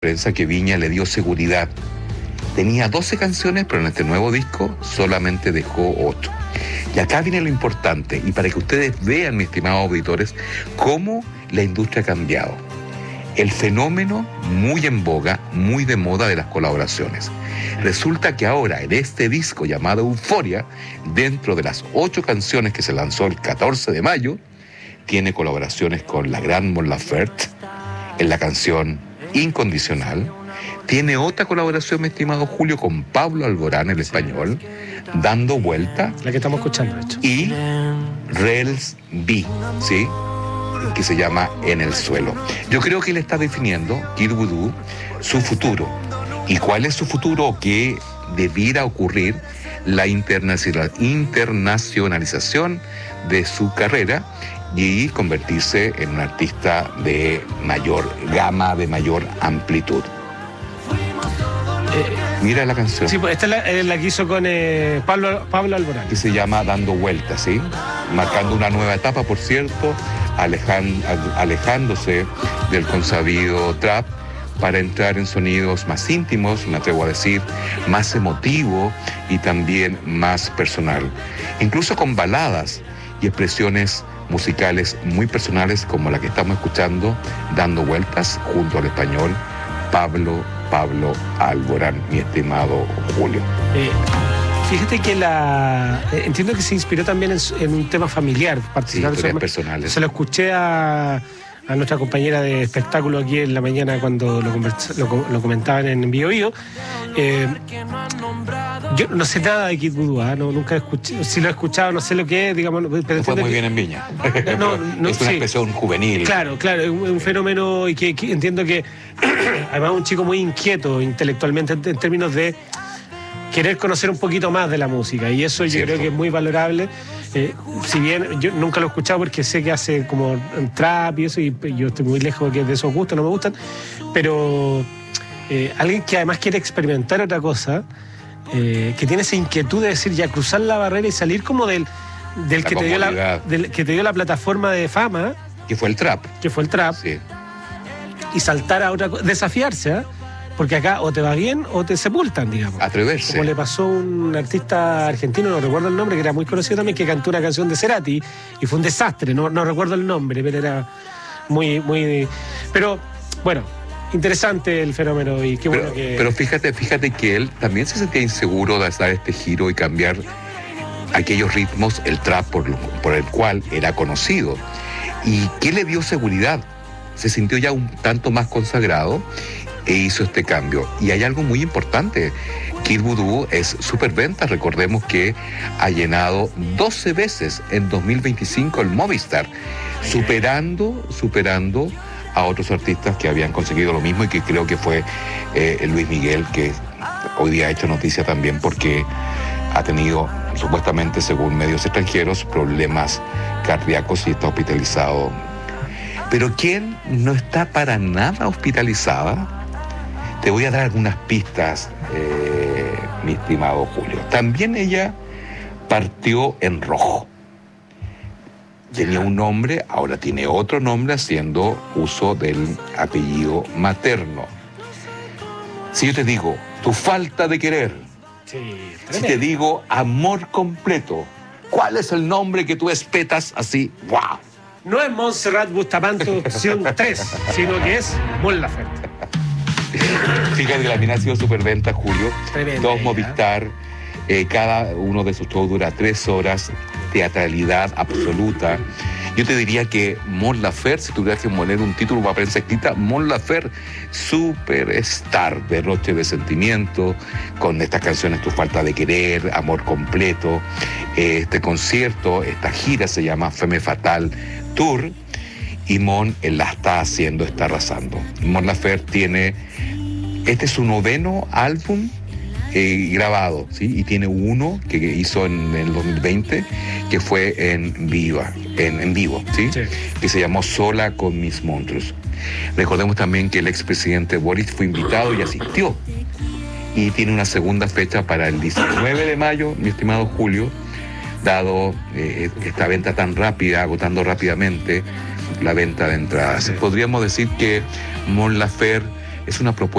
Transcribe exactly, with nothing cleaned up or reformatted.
prensa que Viña le dio seguridad. Tenía doce canciones, pero en este nuevo disco solamente dejó ocho. Y acá viene lo importante, y para que ustedes vean, mis estimados auditores, cómo la industria ha cambiado. El fenómeno muy en boga, muy de moda de las colaboraciones. Resulta que ahora, en este disco llamado Euforia, dentro de las ocho canciones que se lanzó el catorce de mayo, tiene colaboraciones con la gran Mon Laferte en la canción Incondicional. Tiene otra colaboración, mi estimado Julio, con Pablo Alborán, el español, Dando Vuelta. La que estamos escuchando, de hecho. Y Rels B, ¿sí? Que se llama En el Suelo. Yo creo que él está definiendo, Kid Voodoo, su futuro. ¿Y cuál es su futuro? Que debiera ocurrir la internacionalización de su carrera y convertirse en un artista de mayor gama, de mayor amplitud. Eh, Mira la canción. Sí, pues esta es la, eh, la que hizo con eh, Pablo, Pablo Alborán. Que se llama Dando Vueltas, ¿sí? Marcando una nueva etapa, por cierto, alejan, alejándose del consabido trap para entrar en sonidos más íntimos, me atrevo a decir, más emotivo y también más personal. Incluso con baladas y expresiones musicales muy personales como la que estamos escuchando, Dando Vueltas, junto al español Pablo, Pablo Alborán, mi estimado Julio. Eh, fíjate que la... Eh, entiendo que se inspiró también en, en un tema familiar. Sí, historias personales. Se lo escuché a, a nuestra compañera de espectáculo aquí en la mañana cuando lo, conversa, lo, lo comentaban en Bio Bio. Eh, yo no sé nada de Kid Voodoo, ¿eh? no, nunca escuché, si lo he escuchado, no sé lo que es, digamos. Pero no fue muy que, bien en Viña. No, no, es una sí. expresión juvenil. Claro, claro, es un, un fenómeno y que, que entiendo que además un chico muy inquieto intelectualmente en, en términos de querer conocer un poquito más de la música, y eso yo Cierto. creo que es muy valorable. Eh, si bien yo nunca lo he escuchado porque sé que hace como trap y eso, y yo estoy muy lejos de esos gustos, no me gustan, pero eh, alguien que además quiere experimentar otra cosa, eh, que tiene esa inquietud de decir ya cruzar la barrera y salir como del, del, que, te dio la, del que te dio la plataforma de fama, que fue el trap, que fue el trap, sí. Y saltar a otra cosa, desafiarse, ¿eh? Porque acá o te va bien o te sepultan, digamos. Atreverse. Como le pasó a un artista argentino, no recuerdo el nombre, que era muy conocido también, que cantó una canción de Cerati y fue un desastre, no, no recuerdo el nombre, pero era muy, muy... Pero, bueno, interesante el fenómeno y qué pero, bueno que... Pero fíjate, fíjate que él también se sentía inseguro de dar este giro y cambiar aquellos ritmos, el trap por, por el cual era conocido. ¿Y qué le dio seguridad? Se sintió ya un tanto más consagrado e hizo este cambio. Y hay algo muy importante. Kid Voodoo es superventa. Recordemos que ha llenado doce veces en dos mil veinticinco el Movistar, superando, superando a otros artistas que habían conseguido lo mismo, y que creo que fue eh, Luis Miguel, que hoy día ha hecho noticia también porque ha tenido, supuestamente, según medios extranjeros, problemas cardíacos y está hospitalizado. Pero ¿quién no está para nada hospitalizada? Te voy a dar algunas pistas, eh, mi estimado Julio. También ella partió en rojo. Tenía un nombre, ahora tiene otro nombre, haciendo uso del apellido materno. Si yo te digo, tu falta de querer, sí, si te digo amor completo, ¿cuál es el nombre que tú espetas así? ¡Wow! No es Montserrat Bustamante opción tres, sino que es Mon Laferte. Fíjate que la mina ha sido superventa, Julio. Tremenda, Dos Movistar, eh, cada uno de sus shows dura tres horas, teatralidad absoluta. Yo te diría que Mon Laferte, si tuvieras que poner un título para prensa escrita, Mon Laferte, superstar, derroche de sentimiento, con estas canciones Tu falta de querer, Amor completo. Este concierto, esta gira se llama Femme Fatale Tour, y Mon la está haciendo, está arrasando. Mon Laferte tiene, este es su noveno álbum eh, grabado, ¿sí? Y tiene uno que hizo en, en el dos mil veinte, que fue en viva, en, en vivo, ¿sí? Sí. Que se llamó Sola con mis monstruos. Recordemos también que el expresidente Boris fue invitado y asistió. Y tiene una segunda fecha para el diecinueve de mayo, mi estimado Julio, dado eh, esta venta tan rápida, agotando rápidamente la venta de entradas. Sí. Podríamos decir que Mon Laferte es una propuesta